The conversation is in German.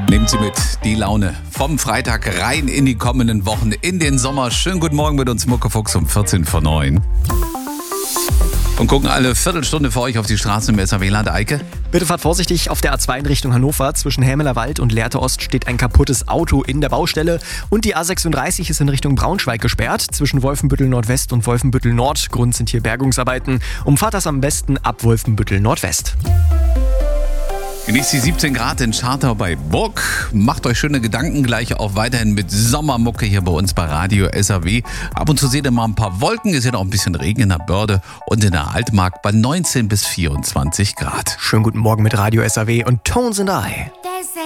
Nehmen Sie mit die Laune vom Freitag rein in die kommenden Wochen, in den Sommer. Schönen guten Morgen mit uns, Muckefuchs um 14 vor 9. Und gucken alle Viertelstunde vor euch auf die Straße im SAW-Land. Eike? Bitte fahrt vorsichtig, auf der A2 in Richtung Hannover. Zwischen Helmeler Wald und Lehrte Ost steht ein kaputtes Auto in der Baustelle. Und die A36 ist in Richtung Braunschweig gesperrt. Zwischen Wolfenbüttel Nordwest und Wolfenbüttel Nord. Grund sind hier Bergungsarbeiten. Umfahrt das am besten ab Wolfenbüttel Nordwest. Genießt die 17 Grad in Schartau bei Burg. Macht euch schöne Gedanken gleich auch weiterhin mit Sommermucke hier bei uns bei Radio SAW. Ab und zu seht ihr mal ein paar Wolken. Es ist ja noch ein bisschen Regen in der Börde und in der Altmark bei 19 bis 24 Grad. Schönen guten Morgen mit Radio SAW und Tones and I.